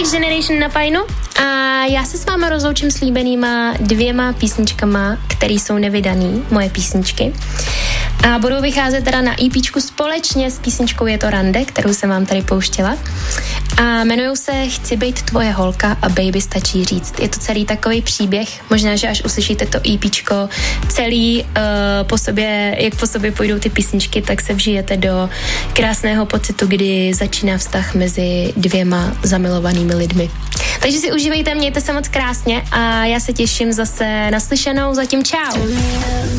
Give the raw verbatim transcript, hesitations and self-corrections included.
Next Generation na Fajnu a já se s váma rozloučím s líbenýma dvěma písničkama, které jsou nevydaný, moje písničky. A budou vycházet teda na EPčku společně s písničkou Je to rande, kterou jsem vám tady pouštěla. A jmenujou se Chci bejt tvoje holka a Baby stačí říct. Je to celý takový příběh, možná, že až uslyšíte to EPčko celý uh, po sobě, jak po sobě půjdou ty písničky, tak se vžijete do krásného pocitu, kdy začíná vztah mezi dvěma zamilovanými lidmi. Takže si užívejte, mějte se moc krásně a já se těším zase naslyšenou, zatím čau.